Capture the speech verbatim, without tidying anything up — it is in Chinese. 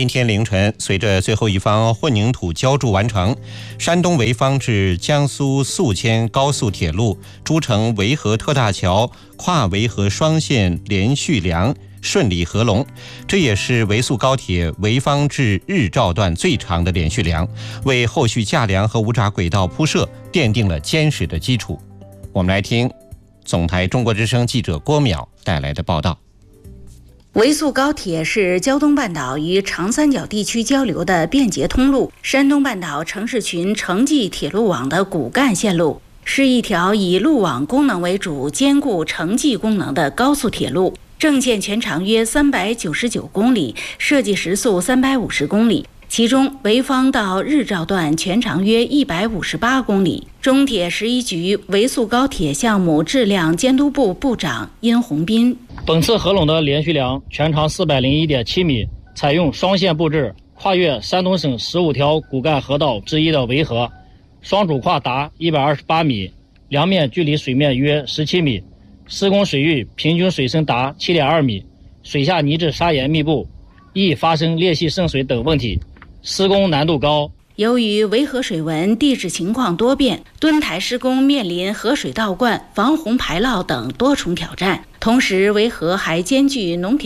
今天凌晨，随着最后一方混凝土浇筑完成，山东潍坊至江苏宿迁高速铁路诸城潍河特大桥跨潍河双线连续梁顺利合龙，这也是潍速高铁潍坊至日照段最长的连续梁，为后续架梁和无闸轨道铺设奠定了坚实的基础。我们来听总台中国之声记者郭淼带来的报道。 潍速高铁是胶东半岛与长三角地区交流的便捷通路，山东半岛城市群城际铁路网的骨干线路，是一条以路网功能为主、兼顾城际功能的高速铁路。正线全长约三百九十九公里，设计时速三百五十公里。其中，潍坊到日照段全长约一百五十八公里。中铁十一局潍速高铁项目质量监督部部长殷红斌： 本次合拢的连续梁全长四百零一点七米，采用双线布置，跨越山东省十五条骨干河道之一的潍河，双主跨达一百二十八米，梁面距离水面约十七米，施工水域平均水深达七点二米，水下泥质砂岩密布，易发生裂隙渗水等问题，施工难度高。 由于潍河水文地质情况多变，墩台施工面临河水倒灌、防洪排涝等多重挑战，同时潍河还兼具农田